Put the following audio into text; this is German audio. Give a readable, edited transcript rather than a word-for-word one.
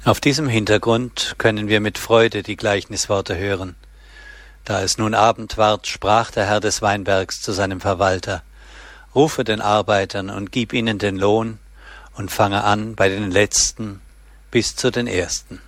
Auf diesem Hintergrund können wir mit Freude die Gleichnisworte hören. Da es nun Abend ward, sprach der Herr des Weinbergs zu seinem Verwalter: Rufe den Arbeitern und gib ihnen den Lohn und fange an bei den Letzten bis zu den Ersten.